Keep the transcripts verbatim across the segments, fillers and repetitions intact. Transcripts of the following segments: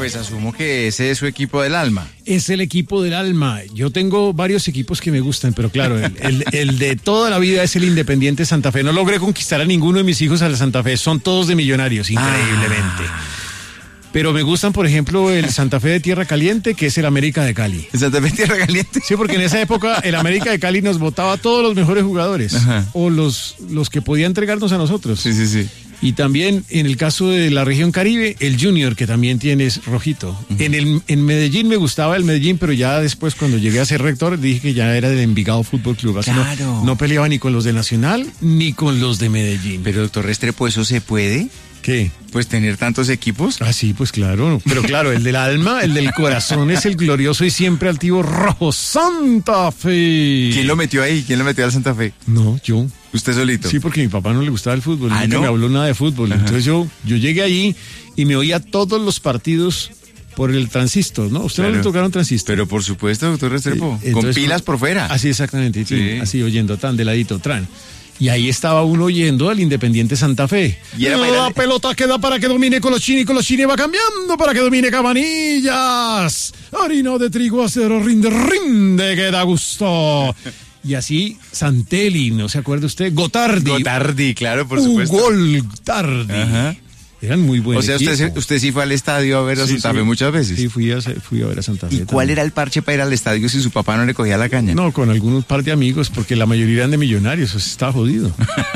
pues asumo que ese es su equipo del alma. Es el equipo del alma. Yo tengo varios equipos que me gustan, pero claro, el, el, el de toda la vida es el Independiente Santa Fe. No logré conquistar a ninguno de mis hijos a la Santa Fe. Son todos de Millonarios, increíblemente. Ah. Pero me gustan, por ejemplo, el Santa Fe de Tierra Caliente, que es el América de Cali. ¿El Santa Fe de Tierra Caliente? Sí, porque en esa época el América de Cali nos botaba a todos los mejores jugadores. Ajá. O los, los que podía entregarnos a nosotros. Sí, sí, sí. Y también en el caso de la región Caribe, el Junior, que también tiene es rojito. Uh-huh. En, el, en Medellín me gustaba el Medellín, pero ya después cuando llegué a ser rector dije que ya era del Envigado Fútbol Club. Así claro. no, no peleaba ni con los de Nacional ni con los de Medellín. Pero doctor Restrepo, ¿eso se puede? ¿Qué? Pues tener tantos equipos. Ah, sí, pues claro. Pero claro, el del alma, el del corazón es el glorioso y siempre altivo Rojo Santa Fe. ¿Quién lo metió ahí? ¿Quién lo metió al Santa Fe? No, yo. ¿Usted solito? Sí, porque a mi papá no le gustaba el fútbol. Ah, nunca ¿no? me habló nada de fútbol. Ajá. Entonces yo, yo llegué allí y me oía todos los partidos por el transistor, ¿no? ¿Usted claro. no le tocaron transistor? Pero por supuesto, doctor Restrepo. Sí, con pilas por fuera. Así exactamente. Sí. Así oyendo tan de ladito, tran. Y ahí estaba uno oyendo al Independiente Santa Fe. Y era la pelota queda para que domine Colochini, Colochini va cambiando para que domine Cabanillas. Harina de trigo, acero, rinde, rinde, que da gusto. Y así Santelli, ¿no se acuerda usted? Gotardi. Gotardi, claro, por supuesto. Gotardi. Ajá. Eran muy buenos. O sea, usted, usted sí fue al estadio a ver a sí, Santa Fe sí. muchas veces. Sí, fui a, fui a ver a Santa Fe. ¿Y cuál también. Era el parche para ir al estadio si su papá no le cogía la caña? No, con algunos par de amigos, porque la mayoría eran de Millonarios, o sea, estaba jodido.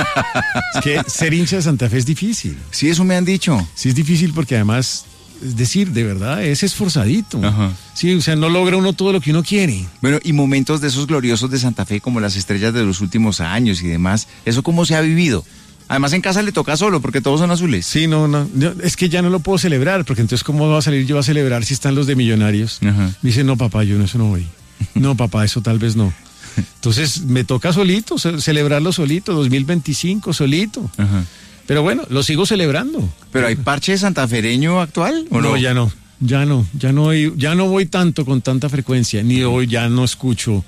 Es que ser hincha de Santa Fe es difícil. Sí, eso me han dicho. Sí, es difícil porque además, es decir, de verdad, es esforzadito. Ajá. Sí, o sea, no logra uno todo lo que uno quiere. Bueno, y momentos de esos gloriosos de Santa Fe, como las estrellas de los últimos años y demás, ¿eso cómo se ha vivido? Además en casa le toca solo porque todos son azules. Sí, no, no, es que ya no lo puedo celebrar, porque entonces ¿cómo va a salir yo a celebrar si están los de Millonarios? Ajá. Me dice, no papá, yo en eso no voy. No papá, eso tal vez no. Entonces me toca solito, celebrarlo solito, dos mil veinticinco solito. Ajá. Pero bueno, lo sigo celebrando. ¿Pero hay parche santafereño actual o no? No, ya no, ya no, ya no, ya no voy tanto con tanta frecuencia, ni hoy ya no escucho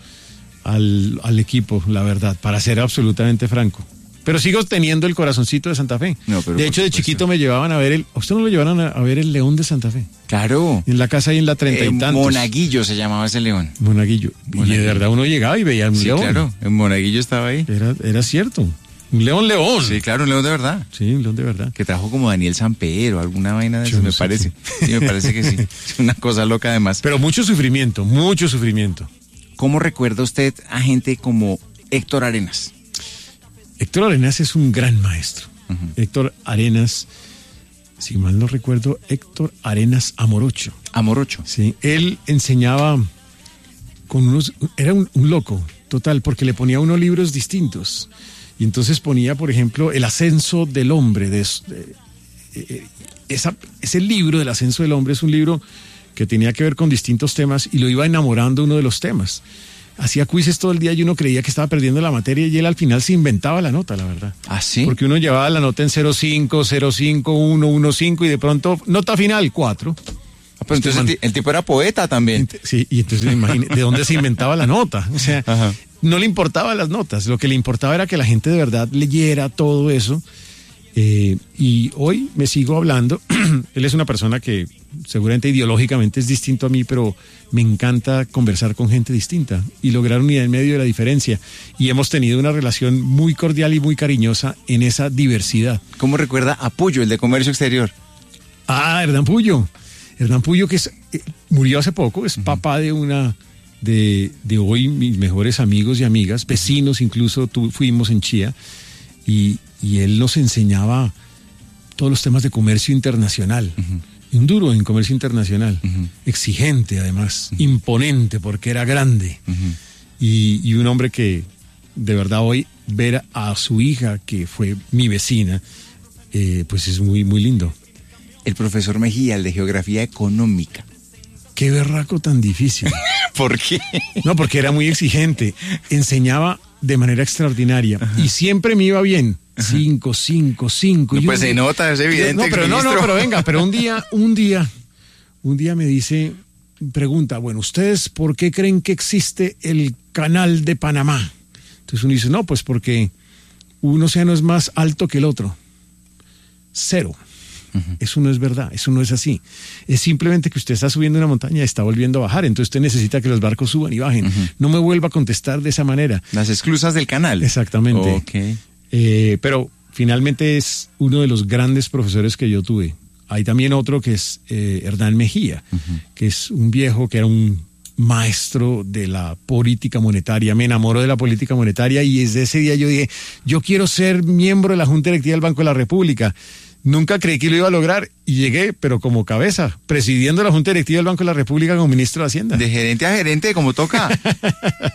al, al equipo, la verdad, para ser absolutamente franco. Pero sigo teniendo el corazoncito de Santa Fe. No, pero de hecho, de chiquito me llevaban a ver el... ¿A usted no lo llevaron a, a ver el León de Santa Fe? Claro. En la casa ahí en la treinta eh, y tantos. Monaguillo se llamaba ese león. Monaguillo. Monaguillo. Y de verdad uno llegaba y veía un sí, león. Sí, claro. En Monaguillo estaba ahí. Era, era cierto. Un león león. Sí, claro, un león de verdad. Sí, un león de verdad. Que trajo como Daniel Samper o alguna vaina de eso, no me sé parece. Qué. Sí, me parece que sí. Es una cosa loca además. Pero mucho sufrimiento, mucho sufrimiento. ¿Cómo recuerda usted a gente como Héctor Arenas? Héctor Arenas es un gran maestro. Uh-huh. Héctor Arenas, si mal no recuerdo, Héctor Arenas Amorocho. Amorocho. Sí, él enseñaba con unos, era un, un loco, total, porque le ponía unos libros distintos. Y entonces ponía, por ejemplo, El ascenso del hombre. De, de, de, esa, ese libro del ascenso del hombre es un libro que tenía que ver con distintos temas y lo iba enamorando uno de los temas. Hacía quizzes todo el día y uno creía que estaba perdiendo la materia y él al final se inventaba la nota, la verdad. ¿Ah, sí? Porque uno llevaba la nota en cero cinco, cero cinco, uno, uno cinco y de pronto, nota final, cuatro. Ah, pero entonces el, el tipo era poeta también. Sí, y entonces imagine de dónde se inventaba la nota. O sea, ajá. No le importaban las notas, lo que le importaba era que la gente de verdad leyera todo eso. Eh, y hoy me sigo hablando. Él es una persona que seguramente ideológicamente es distinto a mí, pero me encanta conversar con gente distinta y lograr unidad en medio de la diferencia. Y hemos tenido una relación muy cordial y muy cariñosa en esa diversidad. ¿Cómo recuerda a Puyo, el de Comercio Exterior? Ah, Hernán Puyo. Hernán Puyo, que es, eh, murió hace poco, es uh-huh. papá de una... De, de hoy mis mejores amigos y amigas, vecinos incluso, tu, fuimos en Chía y, y él nos enseñaba todos los temas de comercio internacional. Uh-huh. Un duro en comercio internacional, uh-huh. exigente además, uh-huh. imponente porque era grande. Uh-huh. y, y un hombre que de verdad hoy ver a su hija, que fue mi vecina, eh, pues es muy, muy lindo. El profesor Mejía, el de Geografía Económica. Qué berraco tan difícil. ¿Por qué? No, porque era muy exigente. Enseñaba de manera extraordinaria. Ajá. Y siempre me iba bien. Ajá. Cinco, cinco, cinco. No, pues un... se nota, es evidente. No, pero no, no, pero venga, pero un día, un día, un día me dice, pregunta, bueno, ¿ustedes por qué creen que existe el canal de Panamá? Entonces uno dice, no, pues porque un océano es más alto que el otro. Cero. Uh-huh. Eso no es verdad, eso no es así. Es simplemente que usted está subiendo una montaña y está volviendo a bajar, entonces usted necesita que los barcos suban y bajen. Uh-huh. No me vuelva a contestar de esa manera. Las esclusas del canal. Exactamente. Okay. Eh, pero finalmente es uno de los grandes profesores que yo tuve. Hay también otro que es eh, Hernán Mejía, uh-huh. que es un viejo que era un maestro de la política monetaria. Me enamoró de la política monetaria y desde ese día yo dije, yo quiero ser miembro de la Junta Directiva del Banco de la República. Nunca creí que lo iba a lograr y llegué, pero como cabeza, presidiendo la Junta Directiva del Banco de la República como ministro de Hacienda. De gerente a gerente, como toca.